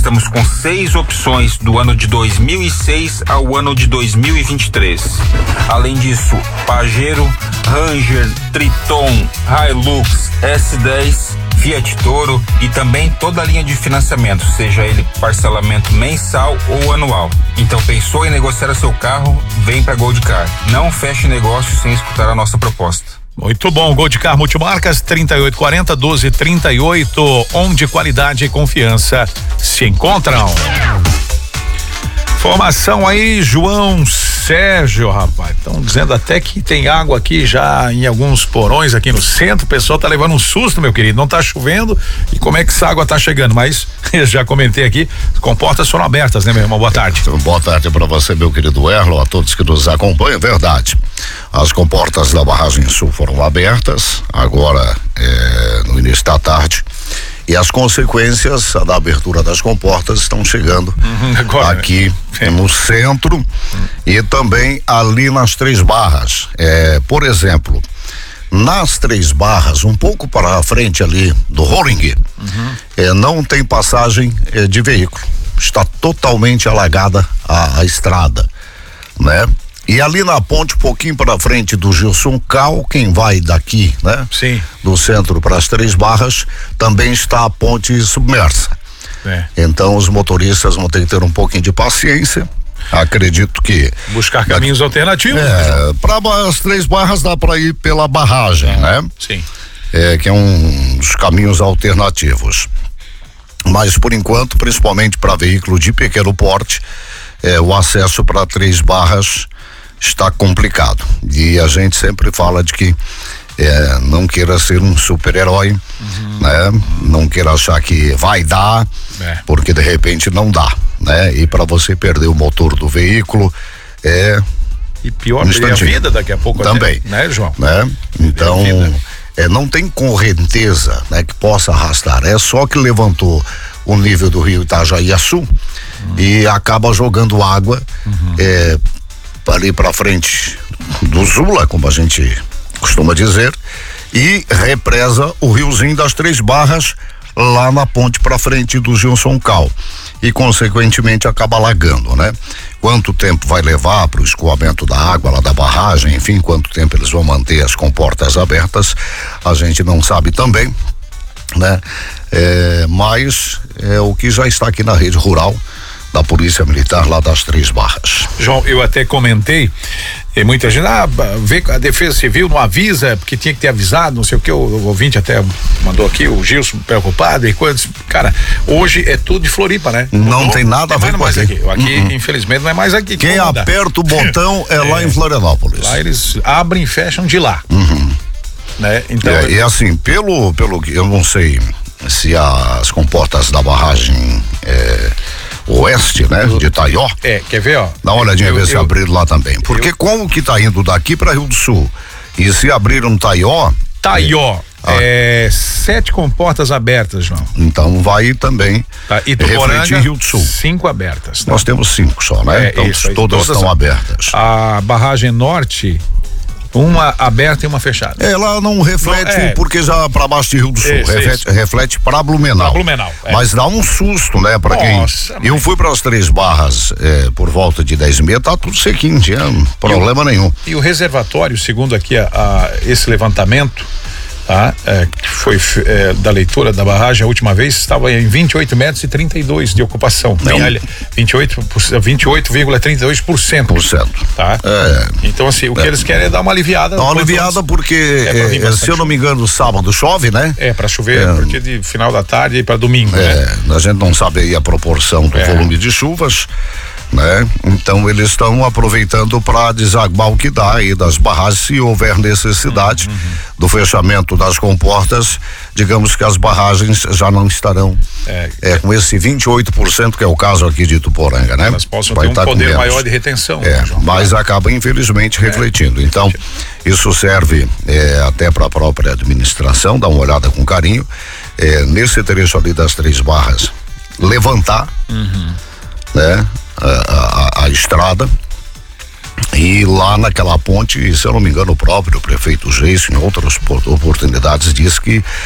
estamos com 6 opções do ano de 2006 ao ano de 2023. Além disso, Pajero, Ranger, Triton, Hilux, S10, Fiat Toro e também toda a linha de financiamento, seja ele parcelamento mensal ou anual. Então, pensou em negociar o seu carro? Vem para Gold Car. Não feche negócio sem escutar a nossa proposta. Muito bom, Gold Car Multimarcas 3840-1238, onde qualidade e confiança se encontram. Informação aí, João Sérgio, rapaz, estão dizendo até que tem água aqui já em alguns porões aqui no centro, o pessoal tá levando um susto, meu querido, não tá chovendo, e como é que essa água tá chegando, mas eu já comentei aqui, as comportas foram abertas, né, meu irmão? Boa tarde. Boa tarde para você, meu querido Erlo, a todos que nos acompanham, verdade, as comportas da Barragem Sul foram abertas, agora no início da tarde, e as consequências da abertura das comportas estão chegando agora, aqui no centro e também ali nas Três Barras. Por exemplo, nas Três Barras, um pouco para a frente ali do Roring, não tem passagem de veículo. Está totalmente alagada a estrada, né? E ali na ponte, um pouquinho para frente do Gilson Cal, quem vai daqui, né? Sim. Do centro para as Três Barras, também está a ponte submersa. Então os motoristas vão ter que ter um pouquinho de paciência. Acredito que buscar caminhos alternativos. Para as Três Barras dá para ir pela barragem, né? Sim. Que é um dos caminhos alternativos. Mas por enquanto, principalmente para veículo de pequeno porte, o acesso para Três Barras está complicado. E a gente sempre fala de que não queira ser um super-herói, né? Não queira achar que vai dar, porque de repente não dá, né? E para você perder o motor do veículo e pior, perder a vida daqui a pouco também, até, né, João? Né? Então não tem correnteza, né, que possa arrastar, é só que levantou o nível do rio Itajaí-Açu e acaba jogando água ali para frente do Zula, como a gente costuma dizer, e represa o riozinho das Três Barras lá na ponte para frente do Gilson Cal e consequentemente acaba alagando, né? Quanto tempo vai levar para o escoamento da água lá da barragem, enfim, quanto tempo eles vão manter as comportas abertas, a gente não sabe também, né? Mas o que já está aqui na rede rural da Polícia Militar lá das Três Barras. João, eu até comentei, e muita gente, vê a Defesa Civil não avisa, porque tinha que ter avisado, não sei o que, o ouvinte até mandou aqui, o Gilson preocupado e coisas, cara, hoje é tudo de Floripa, né? Não tem nada a ver com aqui. Aqui, infelizmente, não é mais aqui. Quem aperta o botão é lá em Florianópolis. Lá eles abrem e fecham de lá. Né? Então, e assim, pelo que eu não sei se as comportas da barragem oeste, né? De Itaió. Quer ver, ó? Dá uma olhadinha, ver se abriram lá também. Porque como que tá indo daqui para Rio do Sul e se abriram no Itaió. 7 comportas abertas, João. Então vai também refletir Rio do Sul. 5 abertas. Tá? Nós temos 5 só, né? Então todas estão abertas. A barragem norte, uma aberta e uma fechada. Ela não reflete porque já para baixo de Rio do Sul, reflete para Blumenau. Mas dá um susto, né, para quem. Eu fui para as Três Barras por volta de 10h30, tá tudo sequinho, não tinha problema nenhum. E o reservatório, segundo aqui esse levantamento, que foi da leitura da barragem a última vez, estava em 28 metros e 32 de ocupação. 28,32%. Tá? Então, assim, o que eles querem é dar uma aliviada. Uma aliviada porque, se eu não me engano, sábado chove, né? Para chover a partir de final da tarde e para domingo, né? A gente não sabe aí a proporção do volume de chuvas, né? Então eles estão aproveitando para desaguar o que dá aí das barragens, se houver necessidade do fechamento das comportas, digamos que as barragens já não estarão com esse 28%, que é o caso aqui de Ituporanga, né? Elas possam ter um poder maior de retenção. Mas acaba infelizmente refletindo. Então isso serve até para a própria administração, dar uma olhada com carinho, nesse trecho ali das Três Barras, levantar, né? A estrada, e lá naquela ponte, se eu não me engano, o próprio prefeito Geisso, em outras oportunidades, disse que